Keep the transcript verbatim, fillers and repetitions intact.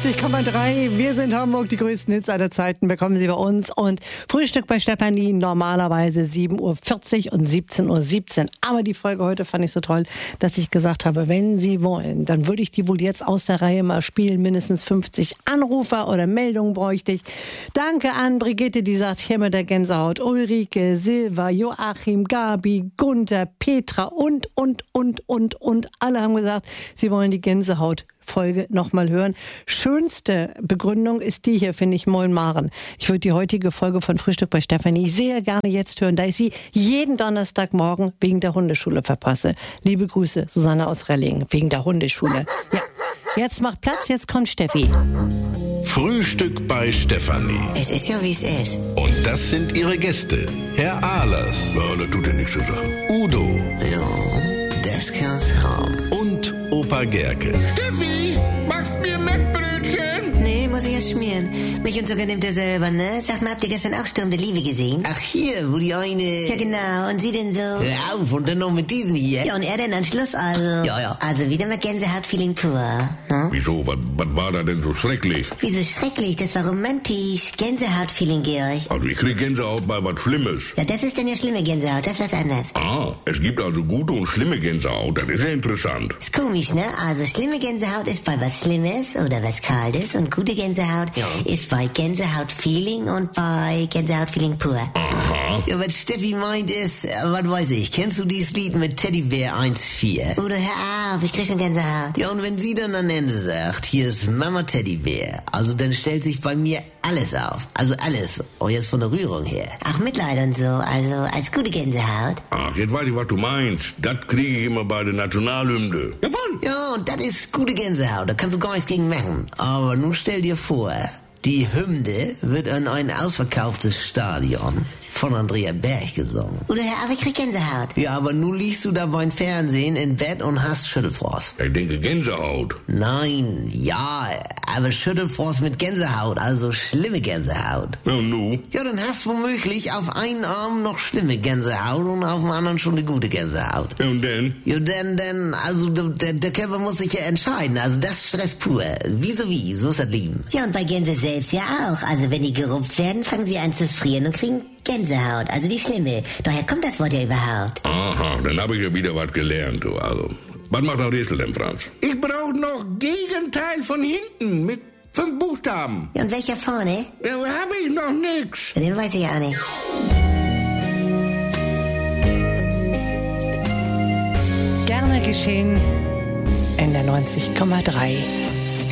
neunundneunzig Komma drei. Wir sind Hamburg, die größten Hits aller Zeiten bekommen Sie bei uns. Und Frühstück bei Stefanie normalerweise sieben Uhr vierzig und siebzehn Uhr siebzehn. Aber die Folge heute fand ich so toll, dass ich gesagt habe, wenn Sie wollen, dann würde ich die wohl jetzt aus der Reihe mal spielen. Mindestens fünfzig Anrufer oder Meldungen bräuchte ich. Danke an Brigitte, die sagt, hier mit der Gänsehaut. Ulrike, Silva, Joachim, Gabi, Gunther, Petra und, und, und, und, und. Alle haben gesagt, sie wollen die Gänsehaut-Folge nochmal hören. Schönste Begründung ist die hier, finde ich, Moin Maren. Ich würde die heutige Folge von Frühstück bei Stefanie sehr gerne jetzt hören, da ich sie jeden Donnerstagmorgen wegen der Hundeschule verpasse. Liebe Grüße, Susanne aus Relling, wegen der Hundeschule. Ja, jetzt macht Platz, jetzt kommt Steffi. Frühstück bei Stefanie. Es ist ja, wie es ist. Und das sind ihre Gäste. Herr Ahlers. Ja, das tut ja nichts zur Sache. Udo. Ja, das kann's haben. Und Opa Gerke. Steffi, machst mir Mettbrötchen? Nee, muss ich erst schmieren. Mich und sogar nimmt er selber, ne? Sag mal, habt ihr gestern auch Sturm der Liebe gesehen? Ach hier, wo die eine... Ja, genau. Und sie denn so? Hör auf, und dann noch mit diesen hier. Ja, und er denn an Schluss also? Ja, ja. Also wieder mal Gänsehaut-Feeling pur, ne? Wieso, was war da denn so schrecklich? Wieso schrecklich? Das war romantisch. Gänsehaut-Feeling, Georg. Also ich krieg Gänsehaut bei was Schlimmes. Ja, das ist denn ja schlimme Gänsehaut. Das ist was anderes. Ah, es gibt also gute und schlimme Gänsehaut. Das ist ja interessant. Ist komisch, ne? Also schlimme Gänsehaut ist bei was Schlimmes oder was Kaltes und gute Gänsehaut Ja. ist bei Gänsehaut-Feeling und bei Gänsehaut-Feeling pur. Aha. Ja, was Steffi meint ist, äh, was weiß ich, kennst du dieses Lied mit Teddybär eins vier? Udo, hör auf, ich krieg schon Gänsehaut. Ja, und wenn sie dann am Ende sagt, hier ist Mama Teddybär, also dann stellt sich bei mir alles auf. Also alles. Auch jetzt von der Rührung her. Auch Mitleid und so, also als gute Gänsehaut. Ach, jetzt weiß ich, was du meinst. Das kriege ich immer bei der Nationalhymne. Jawohl. Ja, und das ist gute Gänsehaut, da kannst du gar nichts gegen machen. Aber nun stell dir vor, die Hymne wird in ein ausverkauftes Stadion von Andrea Berg gesungen. Udo, hör auf, ich krieg Gänsehaut. Ja, aber nun liegst du da beim Fernsehen im Bett und hast Schüttelfrost. Ich denke Gänsehaut. Nein, ja, aber Schüttelfrost mit Gänsehaut, also schlimme Gänsehaut. Ja, nu. Ja, dann hast du womöglich auf einen Arm noch schlimme Gänsehaut und auf dem anderen schon eine gute Gänsehaut. Ja, und denn? Ja, denn, denn, also der, der Körper muss sich ja entscheiden, also das ist Stress pur. Wie so wie, so ist das Leben. Ja, und bei Gänse selbst ja auch. Also wenn die gerupft werden, fangen sie an zu frieren und kriegen Gänsehaut, also die schlimme. Daher kommt das Wort ja überhaupt. Aha, dann habe ich ja wieder was gelernt, du. Also, was macht noch Rätsel denn, Franz? Ich brauche noch Gegenteil von hinten mit fünf Buchstaben. Ja, und welcher vorne? Ja, habe ich noch nix. Ja, den weiß ich auch nicht. Gerne geschehen in der neunzig Komma drei.